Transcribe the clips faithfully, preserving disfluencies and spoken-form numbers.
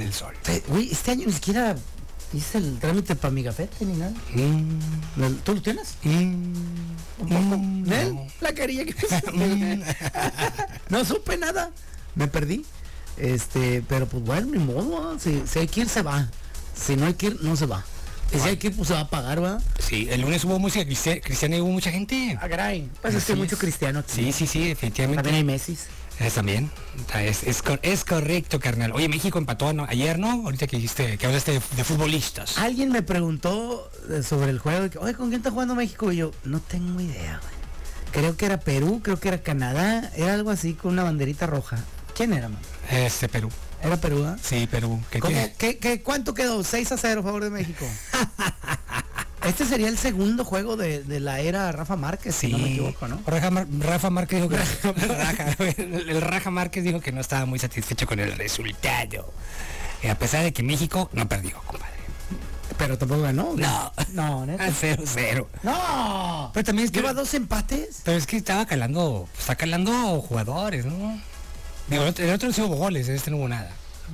del Sol. Güey, este año ni siquiera hice el trámite para mi gafete ni nada. Mm. ¿Tú lo tienes? Mm. ¿Un poco? Mm, ¿Nel? no. La carilla que me no supe nada. Me perdí. Este, pero pues bueno, ni modo. Si, si hay que ir, se va. Si no hay que ir, no se va. Y si hay que ir, pues se va a pagar, ¿va? Sí, el lunes hubo música cristi- cristiana y hubo mucha gente. Ah, caray. Pues es que hay Así mucho es. cristiano aquí. Sí, sí, sí, definitivamente. También hay Messi. Es también. Es, es, cor- es correcto, carnal. Oye, México empató ¿no? ayer, ¿no? Ahorita que dijiste, que hablaste de, de futbolistas. Alguien me preguntó eh, sobre el juego. Oye, ¿con quién está jugando México? Y yo, no tengo idea, güey. Creo que era Perú, creo que era Canadá. Era algo así con una banderita roja. ¿Quién era, man? Este, Perú. Era Perú, ¿ah? Sí, Perú. ¿Qué ¿Cómo? tiene? ¿Qué, qué, ¿Cuánto quedó? seis a cero a favor de México. Este sería el segundo juego de, de la era Rafa Márquez, Sí, si no me equivoco, ¿no? Rafa, Mar- Rafa Márquez dijo que Raja, el, el Raja Márquez dijo que no estaba muy satisfecho con el resultado. Y a pesar de que México no perdió, compadre. Pero tampoco ganó. ¿no? No. No, neta. A cero cero. No. Pero también es que Lleva dos empates. Pero es que estaba calando, está calando jugadores, ¿no? Digo, el otro, el otro no hubo goles, este no hubo nada.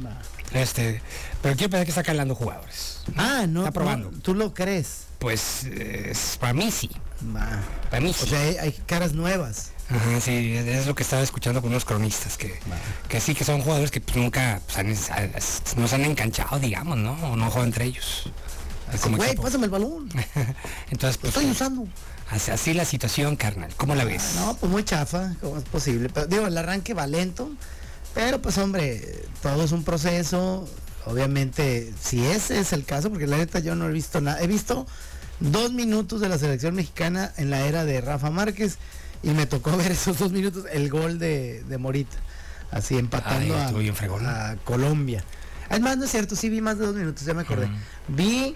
Este, pero quiero pensar que está calando jugadores. Ah, no. Está probando. no, ¿Tú lo crees? Pues eh, es- para mí sí. Va. Para mí sí. O sea, hay, hay caras nuevas. Ajá, sí, es es lo que estaba escuchando con unos cronistas, que, que sí, que son jugadores que pues, nunca pues, han- a- nos han enganchado, digamos, ¿no? O no juegan entre ellos. Como Güey, equipo. pásame el balón. Entonces, Lo pues, estoy usando. así, así la situación, carnal. ¿Cómo la ves? No, pues muy chafa, ¿cómo es posible? Pero, digo, el arranque va lento, pero pues hombre, todo es un proceso. Obviamente, si ese es el caso, porque la neta yo no he visto nada. He visto dos minutos de la selección mexicana en la era de Rafa Márquez y me tocó ver esos dos minutos, el gol de, de Morita, así empatando Ay, a, estuvo bien fregón. a Colombia. Además, no es cierto, sí vi más de dos minutos, ya me acordé. Ujú. Vi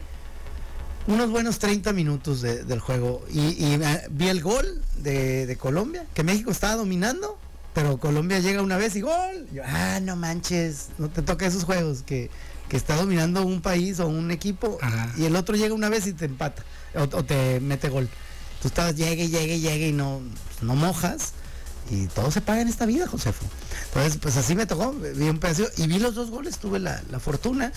unos buenos treinta minutos de- del juego y, y, ah, vi el gol de, de Colombia, que México estaba dominando, pero Colombia llega una vez y gol. Yo, ah, no manches, no te toca esos juegos que, que está dominando un país o un equipo. Ajá. Y el otro llega una vez y te empata o, o te mete gol. Tú estabas llegue, llegue, llegue y no, no mojas. Y todo se paga en esta vida, Josefo. Entonces, pues así me tocó, vi un pedacito y vi los dos goles, tuve la, la fortuna.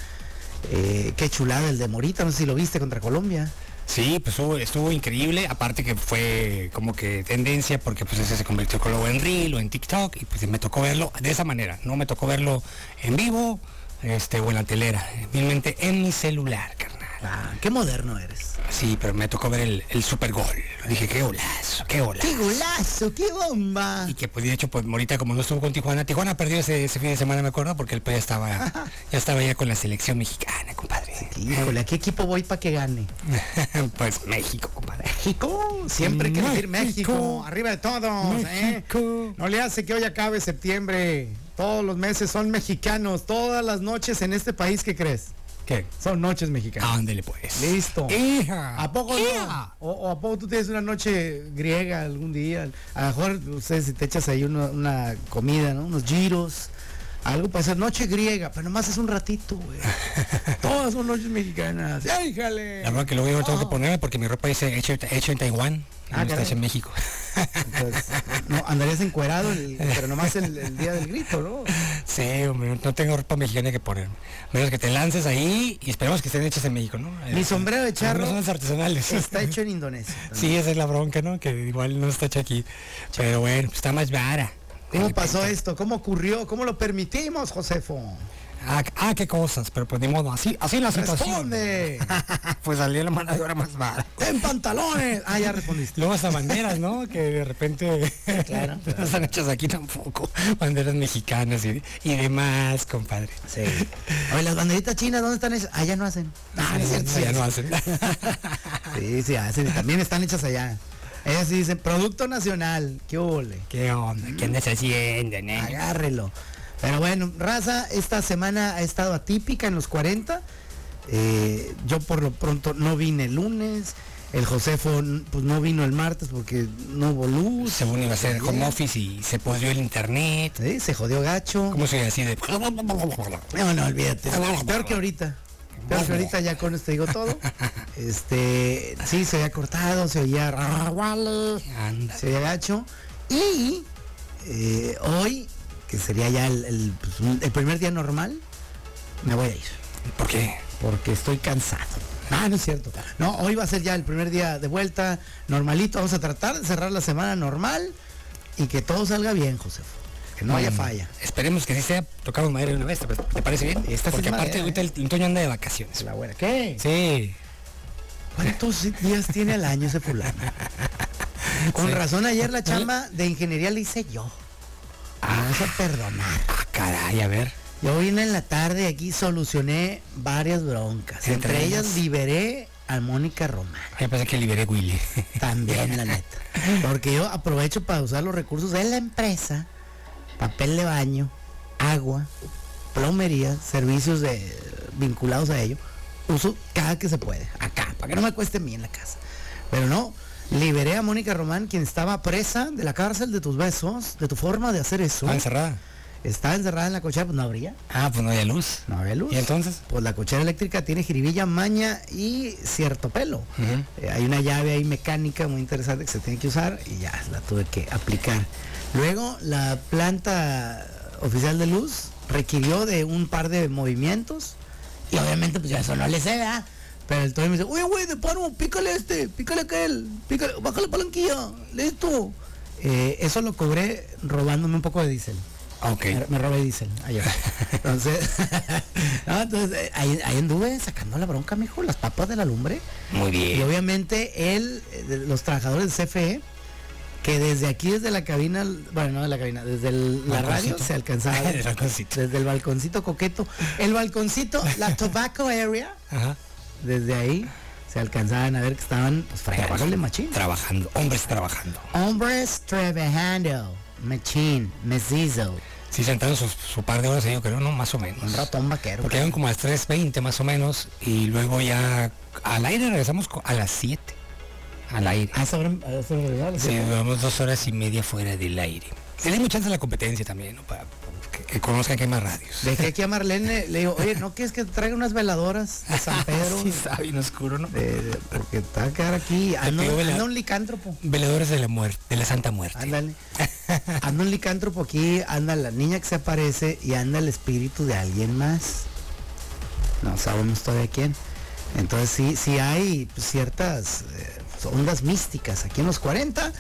Eh, qué chulada el de Morita, no sé si lo viste contra Colombia. Sí, pues estuvo, estuvo increíble, aparte que fue como que tendencia porque pues ese se convirtió con luego en Reel o en TikTok y pues me tocó verlo de esa manera, no me tocó verlo en vivo este, o en la telera, realmente en mi celular, carnal. Ah, qué moderno eres. Sí, pero me tocó ver el, el super gol, dije qué golazo, qué golazo. ¡Qué golazo! ¡Qué bomba! Y que pues de hecho pues Morita como no estuvo con Tijuana, Tijuana perdió ese, ese fin de semana me acuerdo porque él pues ya estaba, ya estaba ya con la selección mexicana, compadre. Híjole, ¿a qué equipo voy para que gane? Pues México, compadre. México, siempre hay que decir México. México, arriba de todos, ¿eh? México. No le hace que hoy acabe septiembre. Todos los meses son mexicanos, todas las noches en este país, ¿qué crees? ¿Qué? Son noches mexicanas. Ándele pues. Listo. Hija. ¿A poco Hija. no? O, o a poco tú tienes una noche griega algún día? A lo mejor, ustedes si te echas ahí una, una comida, ¿no? Unos giros, algo para hacer noche griega, pero nomás es un ratito, güey. Todas son noches mexicanas. ¡Ay, jale! La verdad que luego yo tengo que Oh. ponerme porque mi ropa dice hecho, hecho en Taiwán. Y Ah, no está caray. hecha en México. Entonces, no, andarías encuerado, el- pero nomás el, el día del grito, ¿no? Sí, hombre, no tengo ropa mexicana que ponerme. Menos que te lances ahí y esperemos que estén hechas en México, ¿no? Mi sombrero de charro Algunos son las artesanales. está hecho en Indonesia. Sí, esa es la bronca, ¿no? Que igual no está hecho aquí. Pero bueno, pues está más vara. ¿Cómo pasó esto? ¿Cómo ocurrió? ¿Cómo lo permitimos, Josefo? Ah, ah, qué cosas, pero pues de modo, así, así es la situación. ¡Responde! Pues salió la mano de obra más vara. ¡En pantalones! Ah, ya respondiste. Luego hasta banderas, ¿no? Que de repente Claro, no están hechas aquí tampoco. Banderas mexicanas y, y demás, compadre. Sí. Oye, las banderitas chinas, ¿dónde están hechas? Ah, ya no hacen. Ah, no es cierto, Sí, ya no hacen. Sí, sí hacen. y También están hechas allá. Ellas sí dicen, producto nacional. ¿Qué ole? ¿Qué onda? ¿Qué andas haciendo, eh? Agárrelo. Pero bueno, raza, esta semana ha estado atípica en los cuarenta. Eh, yo por lo pronto no vine el lunes. El Josefo pues no vino el martes porque no hubo luz. Según iba a ser home office y se pudrió el internet. Sí, se jodió gacho. ¿Cómo se así de...? No, no, olvídate. Peor que ahorita. Peor que ahorita, ya con esto digo todo. Este, sí, se había cortado, se oía... Anda. Se oía gacho. Y eh, hoy, que sería ya el, el, pues, un- el primer día normal, me voy a ir. ¿Por qué? Porque estoy cansado. Ah, no es cierto. No, hoy va a ser ya el primer día de vuelta, normalito. Vamos a tratar de cerrar la semana normal y que todo salga bien, José. Que no haya falla. Esperemos que sí sea tocado madera de una vez. ¿Te parece bien? Esta Porque sí es aparte madera, ahorita ¿eh? el Toño anda de vacaciones. La buena. ¿Qué? Sí. ¿Cuántos días tiene al año ese fulano? Con Sí. razón ayer la chamba de ingeniería la hice yo. Me vas a perdonar. Ah, caray, a ver. Yo vine en la tarde aquí, solucioné varias broncas. ¿Qué Entre traes? ellas liberé a Mónica Román. Yo pensé que liberé Willy. También, la neta. Porque yo aprovecho para usar los recursos de la empresa. Papel de baño, agua, plomería, servicios de, vinculados a ello. Uso cada que se puede, acá, para que no me cueste a mí en la casa. Pero no, liberé a Mónica Román, quien estaba presa de la cárcel de tus besos, de tu forma de hacer eso. ¿Estaba encerrada? Estaba encerrada en la cochera, pues no habría. Ah, pues no había luz. No había luz. ¿Y entonces? Pues la cochera eléctrica tiene jiribilla, maña y cierto pelo. Ujú. Eh, hay una llave ahí mecánica muy interesante que se tiene que usar y ya la tuve que aplicar. Luego la planta oficial de luz requirió de un par de movimientos y obviamente pues ya eso no le sé, ¿verdad? Pero el Toño me dice, oye güey, de paro, pícale este, pícale aquel, pícale, bájale palanquilla, listo. Eh, eso lo cobré robándome un poco de diésel. Ok. Me, me robé diésel ayer. Entonces, no, entonces eh, ahí, ahí anduve sacando la bronca, mijo, las papas de la lumbre. Muy Y bien. obviamente él, eh, de- los trabajadores de C F E, que desde aquí, desde la cabina, bueno, no de la cabina, desde el- la radio Balconcito. se alcanzaba. El balconcito. Desde el balconcito coqueto. El balconcito, la tobacco area, Ajá. desde ahí se alcanzaban a ver que estaban pues fregándole machín. Trabajando. Hombres trabajando. Hombres trabajando, machín, mestizo, Sí, sentaron su, su par de horas, yo creo, ¿no? Más o menos. un ratón vaquero. Porque eran como a las tres veinte más o menos. Y luego ya al aire regresamos co- a las siete. Al aire. Ah, sobre, ah, sobre, ¿verdad? Sí, duramos dos horas y media fuera del aire. Le dimos chance a la competencia también, ¿no? Para que, que conozcan que hay más radios. Dejé aquí a Marlene, le digo, oye, ¿no quieres que te traiga unas veladoras de San Pedro? Sí, está bien oscuro, ¿no? De- de- porque te va a quedar aquí, anda, pido vela- anda un licántropo, Veladores de la muerte, de la Santa Muerte. ándale. Anda un licántropo aquí, anda la niña que se aparece y anda el espíritu de alguien más. No sabemos todavía quién. Entonces sí, sí hay pues, ciertas eh, ondas místicas aquí en los cuarenta.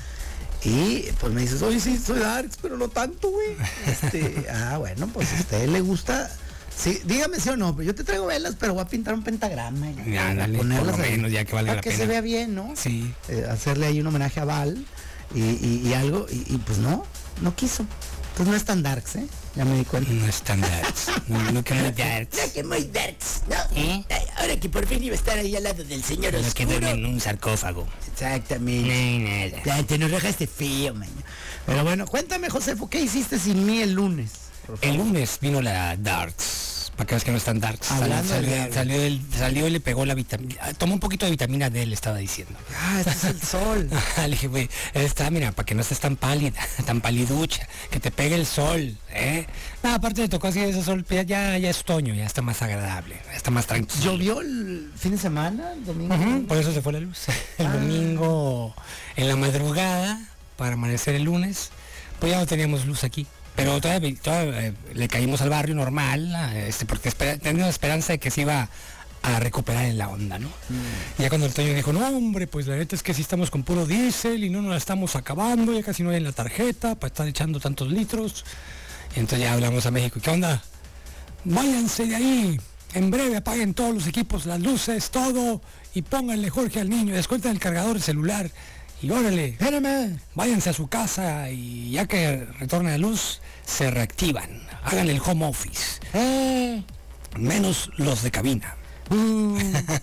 Y pues me dices, oye, sí, soy Darks, pero no tanto, güey. Este, ah, bueno, pues a usted le gusta. Sí, dígame sí o no, pero yo te traigo velas, pero voy a pintar un pentagrama. Y Ya, dale, por lo ahí, menos, ya que valga para la que pena. se vea bien, ¿no? Sí. Eh, hacerle ahí un homenaje a Val y, y- y algo, y, y pues no, no quiso. Entonces no es tan Darks, ¿eh? Ya me di cuenta. No es tan darks. No, no que muy darks. Ya que muy Darks, ¿no? ¿Eh? Ay, ahora que por fin iba a estar ahí al lado del señor Los que oscuro. duermen en un sarcófago. Exactamente. No hay nada. Ya, te nos dejaste feo, man. Pero bueno, cuéntame, Josefo, ¿qué hiciste sin mí el lunes? Por favor. El lunes vino la Darks. Para que veas que no están Darks. Sal- Hablando salió, de- salió, el- salió y le pegó la vitamina. Tomó un poquito de vitamina D, le estaba diciendo. Ah, este es el sol. Le dije, güey, está, mira, para que no estés tan pálida, tan paliducha, que te pegue el sol, ¿eh? No, aparte le tocó así ese sol, ya, ya ya es otoño, ya está más agradable, ya está más tranquilo. ¿Llovió el fin de semana, el domingo? Ujú, por eso se fue la luz. El Ah. domingo en la madrugada, para amanecer el lunes, pues ya no teníamos luz aquí. Pero todavía, todavía, eh, le caímos al barrio normal, a, este, porque espera, teníamos esperanza de que se iba a recuperar en la onda, ¿no? Mm. Ya cuando el Toño dijo, no hombre, pues la neta es que si estamos con puro diésel y no nos la estamos acabando, ya casi no hay en la tarjeta para estar echando tantos litros. Y entonces ya hablamos a México, ¿qué onda? Váyanse de ahí, en breve apaguen todos los equipos, las luces, todo, y pónganle Jorge al niño, descuenten el cargador del celular, y órale, Espérame. váyanse a su casa y ya que retorne la luz, se reactivan, hagan el home office, Eh. menos los de cabina. Uh.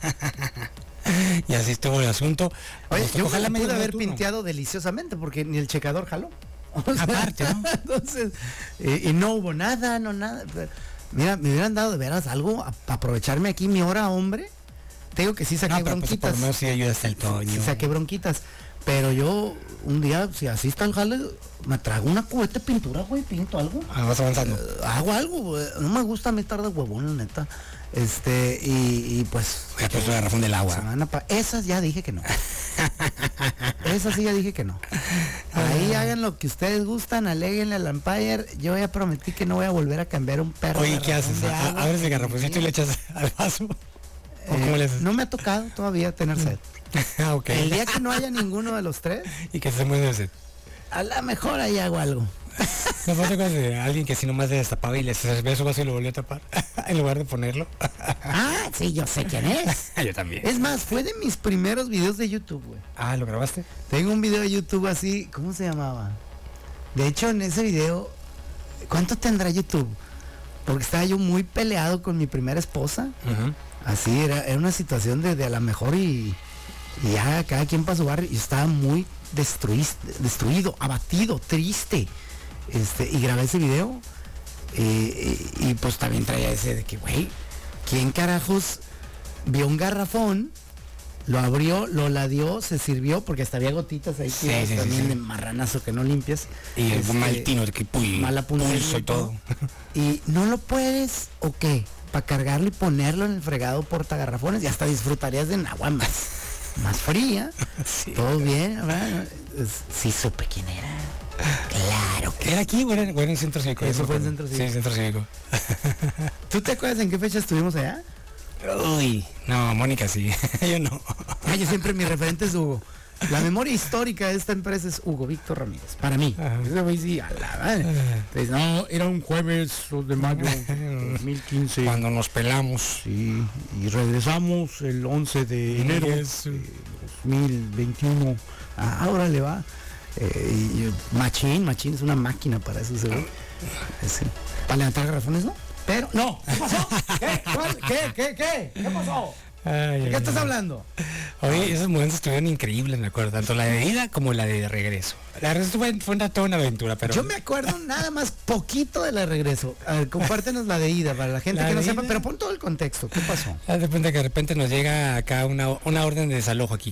Y así estuvo el asunto. Oye, Nos tocó yo me jalar la medio pude haber turno. pinteado deliciosamente porque ni el checador jaló. O sea, Aparte, ¿no? Entonces, eh, y no hubo nada, no nada. Pero, mira, me hubieran dado de veras algo a, a aprovecharme aquí mi hora, hombre. Te digo que sí saqué No, pero pues, por bronquitas. lo menos sí ayuda hasta el Toño. Sí saqué bronquitas. Pero yo, un día, si así está el jale, me trago una cubeta de pintura, güey, pinto algo. Ah, vas avanzando. Eh, hago algo, güey. No me gusta a mí estar de huevón, la neta. Este, y, y pues. Ya puesto la razón del agua. semana pa- Esas ya dije que no. Esa sí ya dije que no. Ahí hagan lo que ustedes gustan, aléguenle al Empire. Yo ya prometí que no voy a volver a cambiar un perro. Oye, ¿qué haces? de A- agua. Abres el garrafoncito y le echas al vaso. ¿O Eh, cómo le haces? no me ha tocado todavía tener sed. Ah, ok. El día que no haya ninguno de los tres, Y que se mueve de sed. a lo mejor ahí hago algo. ¿No fue otra cosa de alguien que si nomás le destapaba y le servía su vaso y lo volvió a tapar? En lugar de ponerlo. Ah, sí, yo sé quién es. Yo también. Es más, fue de mis primeros videos de YouTube, güey. Ah, ¿lo grabaste? Tengo un video de YouTube así, ¿cómo se llamaba? De hecho, en ese video, ¿cuánto tendrá YouTube? Porque estaba yo muy peleado con mi primera esposa. Ujú. Así, era, era una situación de, de a lo mejor y, y ya cada quien para su barrio. Y estaba muy destruis- destruido, abatido, triste. Este, y grabé ese video. eh, y, y pues también traía ese de que, güey, ¿quién carajos vio un garrafón? Lo abrió, lo ladeó, se sirvió, porque hasta había gotitas ahí Sí, tiradas sí, sí, también sí. de marranazo que no limpias. Y el Este, mal tino de que puy, mala puntería pulso y todo. Y no lo puedes, ¿o qué? Para cargarlo y ponerlo en el fregado portagarrafones y hasta disfrutarías de un agua más, más fría. Sí. Todo bien, ¿verdad? Es- Sí supe quién era. Claro que ¿Era aquí o era, o era en Centro Cívico? Eso Ya fue en me Centro acuerdo. Sí, Centro Cívico. ¿Tú te acuerdas en qué fecha estuvimos allá? Uy, no, Mónica sí. Yo no. Ah, yo siempre mi referente es Hugo. La memoria histórica de esta empresa es Hugo Víctor Ramírez. Para mí. Ajá. Ese güey sí, a la madre. Entonces, no, era un jueves dos de mayo de dos mil quince. Cuando nos pelamos. Sí, y regresamos el once de enero de Eso. dos mil veintiuno. Ah, ahora le va. Eh, y, y Machín, Machín es una máquina para eso, seguro. Sí. Para levantar garrafones, ¿no? Pero, no. ¿Qué pasó? ¿Qué? ¿Cuál? ¿Qué? ¿Qué? ¿Qué? ¿Qué pasó? Ay, ¿De ay, qué estás ay. hablando? Oye, esos momentos estuvieron increíbles, me acuerdo. Tanto la de ida como la de regreso. La de regreso fue, fue una, toda una aventura, pero... Yo me acuerdo nada más poquito de la de regreso. A ver, compártenos la de ida para la gente La que no de sepa, ida. pero pon todo el contexto. ¿Qué pasó? Haz de cuenta que de repente nos llega acá una, una orden de desalojo aquí.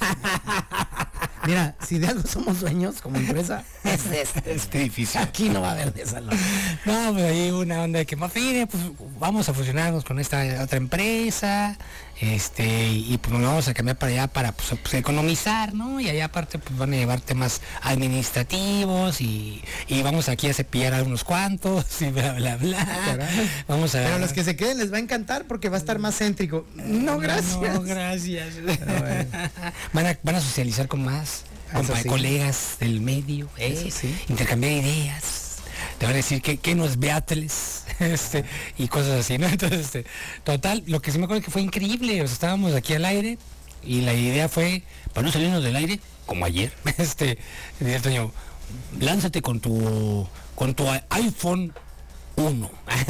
Mira, si de algo somos dueños como empresa, es de este. Este edificio. Aquí no va a haber desalojo. No, pues ahí una onda de que, mire, pues vamos a fusionarnos con esta otra empresa, este, y pues nos vamos a cambiar para allá para pues, pues, economizar, ¿no? Y allá aparte pues van a llevar temas administrativos y, y vamos aquí a cepillar a unos cuantos y bla, bla, bla. Caray. Vamos a... Pero a los que se queden les va a encantar porque va a estar más céntrico. No, gracias. No, gracias. bueno. van, a, van a socializar con más con Eso sí. colegas del medio, ¿eh? Eso sí. Intercambiar ideas. Te van a decir que, que no es Beatles, este, y cosas así, ¿no? Entonces, este, total, lo que sí me acuerdo que fue increíble, o sea, estábamos aquí al aire y la idea fue, para no salirnos del aire, como ayer, este, dice Toño, lánzate con tu, con tu iPhone uno.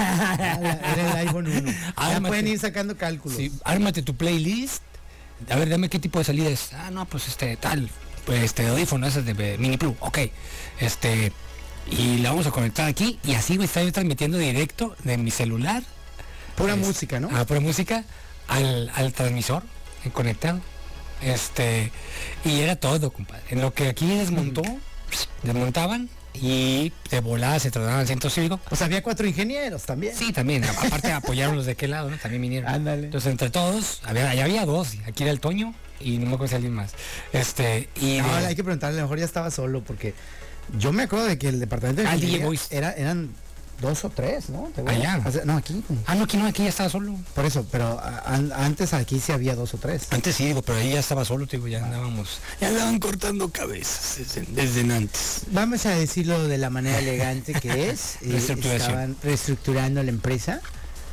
Era el iPhone uno. Ya Ármate. pueden ir sacando cálculos. Sí, ármate tu playlist. A ver, dame qué tipo de salida es. Ah, no, pues este, tal. Pues este, audífono, ese es de Mini Plus. Ok. Este. Y la vamos a conectar aquí. Y así, güey, está yo transmitiendo directo de mi celular. Pura Es- música, ¿no? Ah, pura música. Al, al transmisor eh, conectado. Este. Y era todo, compadre. En lo que aquí desmontó, desmontaban. Y de volada se trasladaban al centro cívico. O sea, había cuatro ingenieros también. Sí, también, a- aparte apoyaron los de aquel lado, ¿no? También vinieron. Ándale. Entonces, entre todos, había, allá había dos, aquí era el Toño y no me acuerdo si alguien más. Este, y No, de- hay que preguntarle, a lo mejor ya estaba solo porque yo me acuerdo de que el departamento de Ah, el D J ingeniería Boys. era, eran dos o tres, ¿no? ¿Te acuerdas? Allá. O sea, no, aquí. ah, no, aquí no, aquí ya estaba solo. Por eso, pero a- an- antes aquí sí había dos o tres. Antes sí, digo, pero ahí ya estaba solo, te digo, ya andábamos, ya andaban cortando cabezas desde, desde antes. Vamos a decirlo de la manera elegante que es. eh, Reestructuración. estaban reestructurando la empresa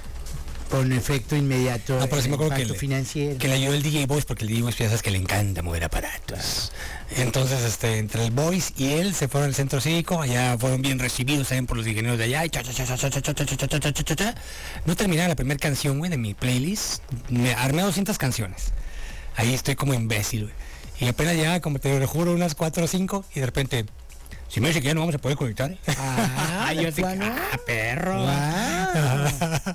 con efecto inmediato. Ah, pero sí me acuerdo que impacto le- financiero. Que le ayudó el D J Voice porque el D J Voice piensas que le encanta mover aparatos. Entonces, este, entre el Voice y él se fueron al centro cívico, allá fueron bien recibidos también por los ingenieros de allá. Y cha, cha, cha, cha, cha, cha, cha, cha, cha, cha, cha, cha, cha, cha. No terminaba la primera canción, güey, de mi playlist. Me armé doscientas canciones. Ahí estoy como imbécil, güey. Y apenas llegaba, como te lo juro, unas cuatro o cinco y de repente, si me dice que ya no vamos a poder conectar. ¿eh? Ah, yo ¿de así, plano? ah, perro. Guau.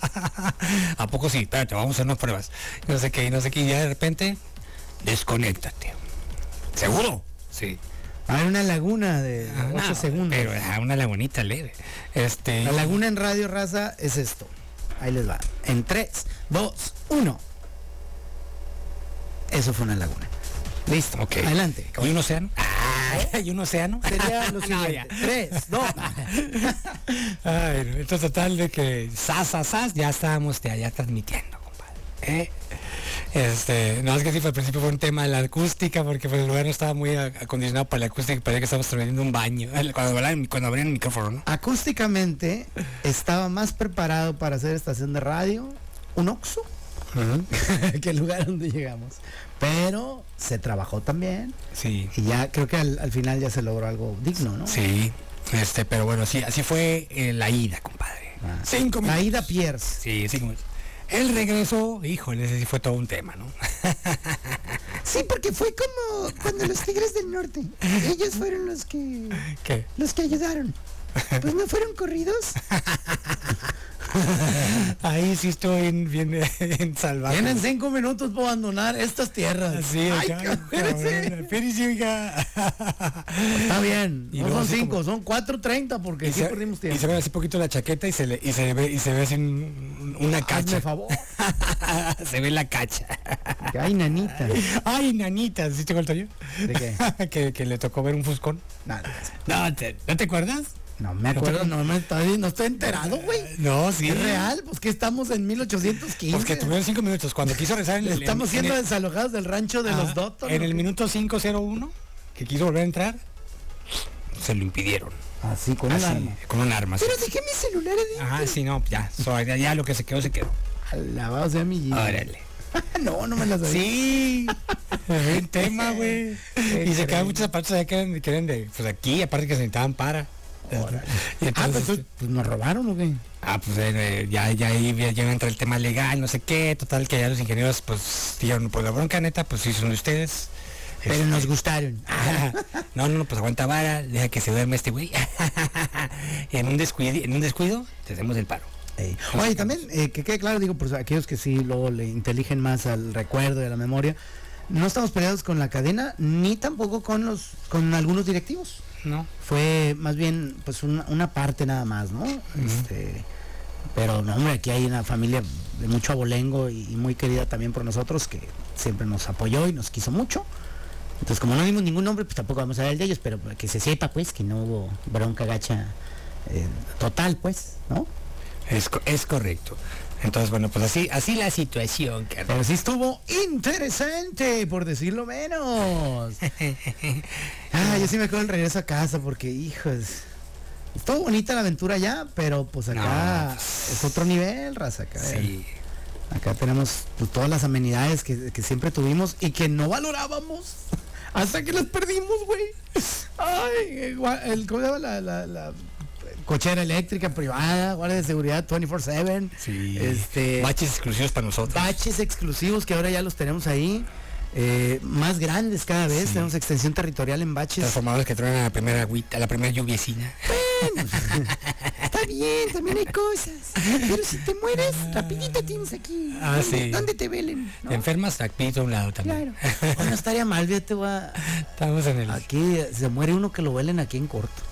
¿A poco sí? Espérate, vamos a hacer unas pruebas. No sé qué, no sé qué, y ya de repente, desconéctate. ¿Seguro? Sí. Hay una laguna de Ah, ocho no, segundos. Pero ah, una lagunita leve. Este. La laguna en Radio Raza es esto. Ahí les va. En tres, dos, uno. Eso fue una laguna. Listo, Ok. adelante. ¿Hay un océano? Ah, ¿hay un océano? Sería lo No, siguiente. ya. Tres, dos. Ay, no, entonces total de que sas, sas, sas, ya estábamos ya, ya transmitiendo, compadre. ¿eh? Este, no, es que sí, al principio fue un tema de la acústica, porque pues, el lugar no estaba muy a- acondicionado para la acústica, parecía que estábamos transmitiendo un baño, cuando, hablaban- cuando abrían el micrófono, ¿no? Acústicamente estaba más preparado para hacer estación de radio, un Oxxo, que el lugar donde llegamos. Pero se trabajó también Sí, y ya creo que al, al final ya se logró algo digno, ¿no? sí, este, pero bueno, sí, así fue eh, la ida, compadre. Ah. Cinco minutos. Aida Pierce. Sí, cinco minutos. El regreso, híjole, ese sí fue todo un tema, ¿no? Sí, porque fue como cuando los Tigres del Norte, ellos fueron los que ¿Qué? los que ayudaron. Pues no fueron corridos. Ahí sí estoy bien, bien, bien salvaje. Tienen cinco minutos para abandonar estas tierras. Sí, Ay, acá, cabrón, cabrón, espérese, oiga. Está bien. Y No luego son así cinco, como- son cuatro treinta porque Y sí se, perdimos y tiempo. se ve así poquito la chaqueta y se le y se ve y se ve así un- una Hazme cacha. favor. Se ve la cacha. Ay, nanita. Ay, nanita, ¿sí te cuento yo? ¿De qué? que, que le tocó ver un fuscón. Nada. No, te- ¿no te acuerdas? No me acuerdo, no me estoy, no estoy enterado, güey. No, sí. ¿Es real? Pues que estamos en mil ochocientos quince. Pues que tuvieron cinco minutos. Cuando quiso rezar en el... Estamos en- siendo en el- desalojados del rancho de Ajá, los Dotton. en ¿no? el minuto cinco cero uno, que quiso volver a entrar, se lo impidieron. Así, con un Así, arma. con un arma. sí. Pero dejé mi celular adentro. Ajá, sí, no, ya, so, ya, ya lo que se quedó, se quedó. Alabado sea mi Gigi. Órale. No, no me las sabía. Sí, buen tema, güey. Qué Y se quedan increíble. muchos zapatos allá que eran, que eran de, pues aquí, aparte que se necesitaban para. Y Ah, entonces, pues, pues nos robaron o qué. ah, pues eh, ya, ya ahí ya, ya entra el tema legal, no sé qué, total que ya los ingenieros, pues, dijeron, pues la bronca neta, pues sí son de ustedes. Pero Este, nos gustaron. no, no, no, pues aguanta vara, deja que se duerme este güey. Y en un descuido, en un descuido, te hacemos el paro. Ey. Oye, también, eh, que quede claro, digo, por aquellos que sí luego le inteligen más al recuerdo y a la memoria, no estamos peleados con la cadena, ni tampoco con los, con algunos directivos. ¿No? Fue más bien, pues, una, una parte nada más, ¿no? Este, pero no, hombre, aquí hay una familia de mucho abolengo y, y muy querida también por nosotros, que siempre nos apoyó y nos quiso mucho. Entonces, como no dimos ningún nombre, pues tampoco vamos a hablar de ellos, pero que se sepa, pues, que no hubo bronca gacha eh, total, pues, ¿no? Es, co- es correcto. Entonces, bueno, pues así, así la situación, carnal. Pero sí estuvo interesante, por decirlo menos. Ah, yo sí me acuerdo el regreso a casa porque, hijos, estuvo bonita la aventura ya, pero pues acá No, pues, es otro nivel, raza. Acá, Sí. acá tenemos pues, todas las amenidades que, que siempre tuvimos y que no valorábamos hasta que las perdimos, güey. Ay, el, gua- el- ¿cómo se llama? La, la, la cochera eléctrica privada, guardia de seguridad veinticuatro siete. Sí. Este, Baches exclusivos para nosotros. baches exclusivos que ahora ya los tenemos ahí, eh, más grandes cada vez, Sí. tenemos extensión territorial en baches. Transformadores que traen a la primera agüita, a la primera lluviecina. Está bien, también hay cosas, pero si te mueres, rapidito tienes aquí. Ah, ¿Dónde, sí. ¿Dónde te velen? ¿no? Te enfermas, aquí a un lado también. Claro. Bueno, estaría mal, fíjate, voy a- Estamos en el... aquí se muere uno que lo velen aquí en corto.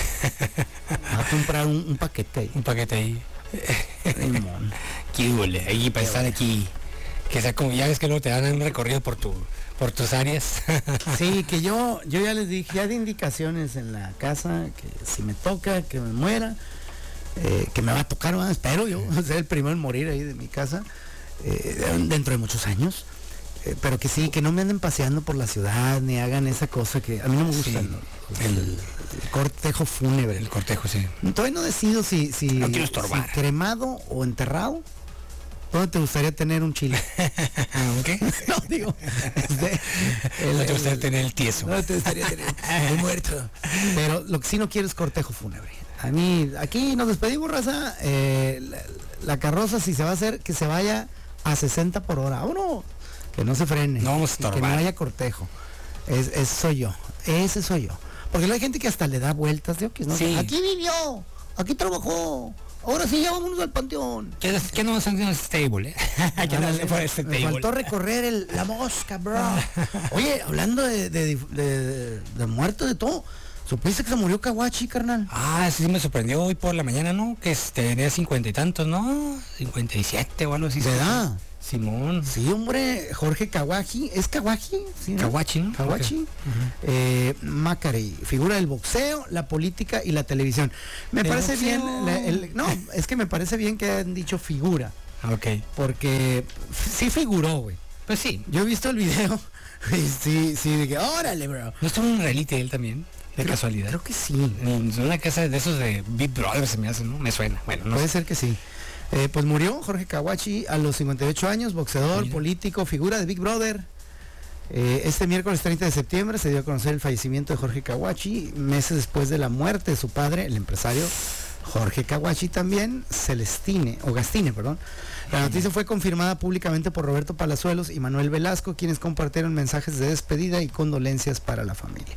Va a comprar un, un paquete ahí. Un paquete ahí. Ay, mon. Qué huele, ahí para estar aquí. Que sea como, ya ves que luego te dan un recorrido por tu, por tus áreas. Sí, que yo, yo ya les dije, ya de indicaciones en la casa, que si me toca, que me muera, eh, que me va a tocar, ¿verdad? Espero yo ser el primero en morir ahí de mi casa, eh, dentro de muchos años. Eh, pero que sí, que no me anden paseando por la ciudad, ni hagan esa cosa que a mí no me gusta, Sí, ¿no? el- el, el cortejo fúnebre. El cortejo, sí. Todavía no decido si, si, No quiero estorbar. si cremado o enterrado. ¿Dónde te gustaría tener un chile? ¿Qué? No, digo, este, No te gustaría tener el tieso. no te gustaría tener el muerto. Pero lo que sí no quiero es cortejo fúnebre. A mí, aquí nos despedimos, raza. Eh, la, la carroza, si se va a hacer, que se vaya a sesenta por hora. Uno, que no se frene. No vamos a y que no estorbar. haya cortejo. Es, ese soy yo. Ese soy yo. Porque hay gente que hasta le da vueltas de okis, ¿no? Sí. Aquí vivió, aquí trabajó. Ahora sí, ya vámonos al panteón. ¿Qué, qué no son unos stable, eh? Que no se fue este Me table. faltó recorrer el, la mosca, bro. Oye, hablando de, de, de, de- de muerto de todo, ¿supiste que se murió Kawachi, carnal? Ah, sí me sorprendió hoy por la mañana, ¿no? Que este, tenía cincuenta y tantos, ¿no? cincuenta y siete o algo así. ¿De edad? Simón. Sí, hombre, Jorge Kawachi, ¿es Kawachi? Sí, ¿no? Kawachi, ¿no? Kawachi. Okay. Uh-huh. eh, Macari, figura del boxeo, la política y la televisión. Me el parece boxeo... bien, la, el, no, es que me parece bien que han dicho figura. Ok. Porque sí figuró, güey. Pues sí. Yo he visto el video y sí, sí, de que, órale, bro. ¿No estuvo en un reality él también? De creo, casualidad. Creo que sí. En una casa de esos de Big Brother se me hace, ¿no? Me suena. Bueno, no Puede sé. ser que sí. Eh, pues murió Jorge Kawachi a los cincuenta y ocho años, boxeador, Mira. político, figura de Big Brother. Eh, este miércoles treinta de septiembre se dio a conocer el fallecimiento de Jorge Kawachi, meses después de la muerte de su padre, el empresario Jorge Kawachi también, Celestine, o Gastine, perdón. La noticia fue confirmada públicamente por Roberto Palazuelos y Manuel Velasco, quienes compartieron mensajes de despedida y condolencias para la familia.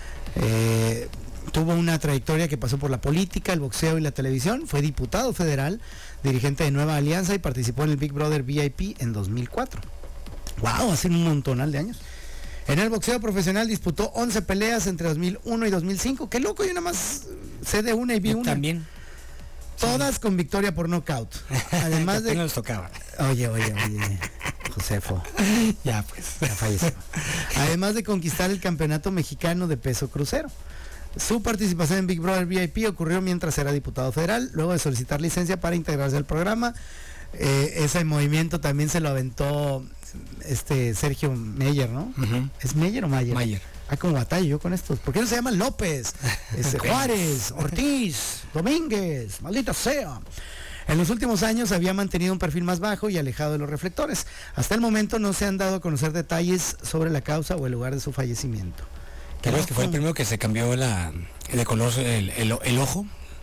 Eh, tuvo una trayectoria que pasó por la política, el boxeo y la televisión, fue diputado federal, dirigente de Nueva Alianza y participó en el Big Brother V I P en dos mil cuatro. ¡Wow! Hace un montonal de años. En el boxeo profesional disputó once peleas entre dos mil uno y dos mil cinco. ¡Qué loco! Yo nada más sé de una y vi Yo una. también. Todas sí. Con victoria por nocaut. Además de... No nos tocaba. Oye, oye, oye. Josefo. Ya pues. Ya falleció. Además de conquistar el campeonato mexicano de peso crucero. Su participación en Big Brother V I P ocurrió mientras era diputado federal, luego de solicitar licencia para integrarse al programa. Eh, ese movimiento también se lo aventó este Sergio Meyer, ¿no? Uh-huh. ¿Es Meyer o Mayer? Mayer. Ah, como batallo yo con estos. ¿Por qué no se llaman López? Este, Juárez, Ortiz, Domínguez, maldita sea. En los últimos años había mantenido un perfil más bajo y alejado de los reflectores. Hasta el momento no se han dado a conocer detalles sobre la causa o el lugar de su fallecimiento. ¿Qué es que fue el primero que se cambió la de color el, el, el ojo?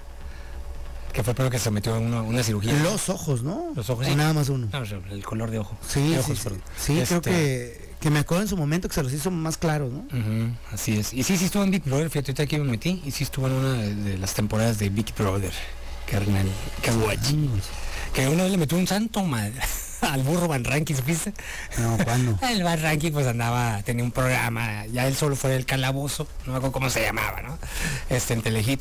Que fue el primero que se metió en una, una cirugía. Los ojos, ¿no? Los ojos, o sí. Nada más uno. No, el color de ojo. Sí, de sí, ojos, sí, perdón. sí Este... creo que, que me acuerdo en su momento que se los hizo más claros, ¿no? Uh-huh, así es. Y sí, sí estuvo en Big Brother, fíjate, ahorita aquí me metí, y sí estuvo en una de, de las temporadas de Big Brother, carnal, Kawachi. Que uno le metió un santo madre al burro Van Ranking, ¿supiste? No, ¿cuándo? El Van Ranking pues andaba, tenía un programa, ya él solo fue del calabozo, no me acuerdo cómo se llamaba, ¿no? Este, en Telehit.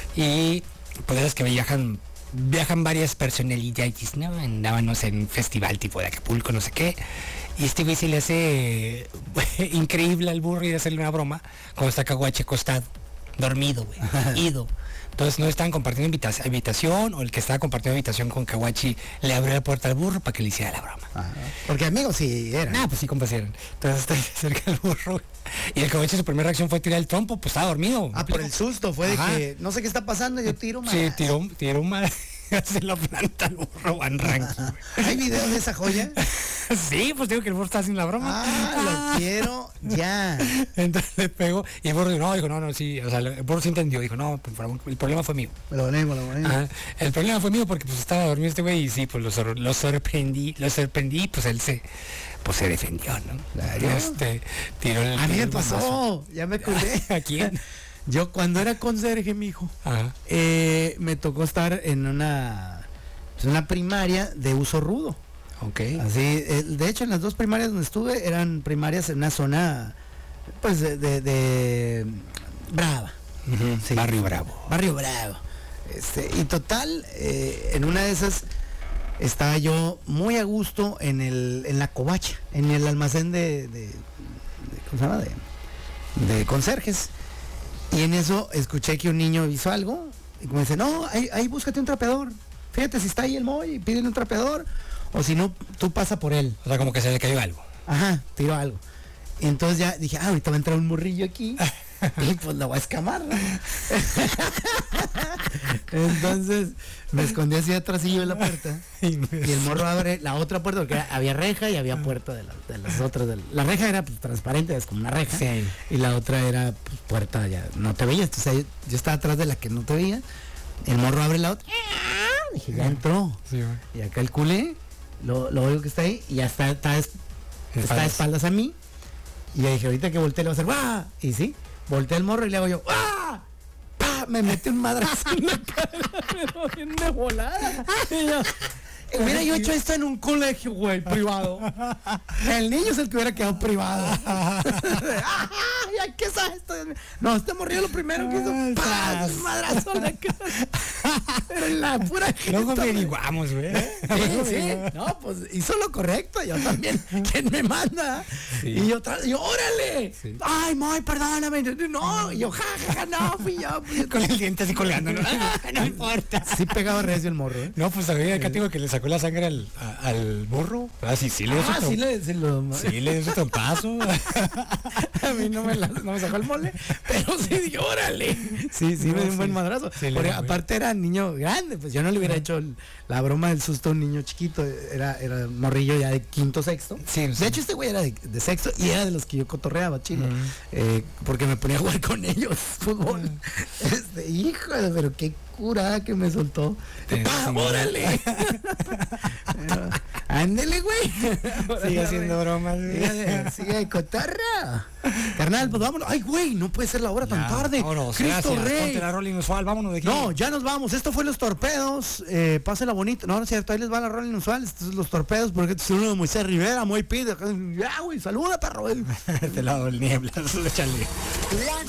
Y pues es que viajan, viajan varias personalidades, ¿no? Andaban, no sé, en un festival tipo de Acapulco, no sé qué. Y este güey se le hace increíble al burro y de hacerle una broma cuando está Kawachi acostado, dormido, güey, ido. Entonces no estaban compartiendo invitación, habitación, o el que estaba compartiendo habitación con Kawachi le abrió la puerta al burro para que le hiciera la broma. Ajá. Porque amigos sí eran. Ah, pues sí, compas eran. Entonces está cerca del burro. Y el Kawachi su primera reacción fue tirar el trompo, pues estaba dormido. Ah, por el susto, fue Ajá. de que no sé qué está pasando, yo tiro más. Sí, tiró, tiró un se lo planta al burro Van Ranking. ¿Hay video de esa joya? Sí, pues digo que el burro está haciendo la broma. Ah, lo quiero ya. Entonces le pegó y el burro dijo, no, dijo, no, no, sí, o sea, el burro sí entendió, dijo, no, pues, el problema fue mío. Me lo ponemos, lo ponemos. Ajá. El problema fue mío porque pues estaba dormido este güey y sí, pues lo, sor lo sorprendí, lo sorprendí, pues él se, pues se defendió, ¿no? Claro. Este, tiró el A mí me el pasó, bombazo. ya me acordé. ¿A quién? Yo cuando era conserje, mijo, Ajá. eh, me tocó estar en una, pues, una primaria de uso rudo. Ok. Así, eh, de hecho en las dos primarias donde estuve eran primarias en una zona, pues de, de, de brava. Uh-huh. Sí. Barrio Bravo. Barrio Bravo. Este, y total, eh, en una de esas estaba yo muy a gusto en el, en la covacha, en el almacén de, de, de ¿cómo se llama? De, de conserjes. Y en eso escuché que un niño hizo algo y como dice, no, ahí, ahí búscate un trapeador. Fíjate si está ahí el Moy, pídele un trapeador. O si no, tú pasa por él. O sea, como que se le cayó algo. Ajá, tiró algo. Y entonces ya dije, ah, ahorita va a entrar un morrillo aquí. Y pues lo voy a escamar, ¿no? Entonces me escondí así atrasillo de la puerta. Y el morro abre la otra puerta, porque había reja y había puerta de, la, de las otras. De la, la reja era pues, transparente, es como una reja. Sí. Y la otra era pues, puerta, ya no te veías. Entonces yo, yo estaba atrás de la que no te veía. El morro abre la otra. Dije, ya entró. Sí, y acá el culé, lo, lo único que está ahí, y ya está, está, está, está de espaldas a mí. Y ya dije, ahorita que volteé le voy a hacer ¡guau! Y sí, volteé el morro y le hago yo ¡ah! ¡Pah! Me metí un madrazo en la cara, pero bien de volada. Y yo, hubiera yo hecho esto en un colegio, güey, privado. El niño es el que hubiera quedado privado. ¡Ah! ya, ¿qué sabes esto? No, este morrió lo primero que hizo, ¡paz! Un madrazo en la cara. Pero en la pura Luego averiguamos, güey. Sí, sí, no, pues hizo lo correcto, yo también, ¿quién me manda? Sí. Y yo, tra- yo órale, sí. Ay, Moy, perdóname, no, y yo, jajaja, ja, no, fui yo. Fui yo. Con el diente así colgando, no, no importa. Sí pegaba recio el morro, ¿eh? No, pues sabía acá tengo que le sacó la sangre al, a, al burro. Ah, sí, sí le dio ah, su sí le, sí lo... sí le dio su trompazo. A mí no me, la, no me sacó el mole, pero sí dije, órale. Sí, sí, no, me dio un buen madrazo. Sí, porque aparte era niño grande, pues yo no le hubiera hecho el, la broma del susto a un niño chiquito. Era, era morrillo ya de quinto, sexto. Sí, de sí. hecho, este güey era de, de sexto y era de los que yo cotorreaba, chile. Uh-huh. eh, porque me ponía a jugar con ellos fútbol. Uh-huh. Este, hijo, pero qué cura que me soltó. ¡Ah, órale! Ándele, güey. Sigue haciendo bromas, güey. Sigue, sigue de cotarra. Carnal, pues vámonos. Ay, güey, no puede ser la hora ya, tan tarde. Vámonos, Cristo gracias. Rey. Ponte la rola inusual, vámonos de aquí. No, ya nos vamos. Esto fue Los Torpedos. Eh, pásenla bonito. No, no es cierto. Ahí les va la rola inusual. Estos son Los Torpedos, porque este es uno de Moisés Rivera, muy pide. Ya, güey, saluda, perro. Este lado del niebla. Échale.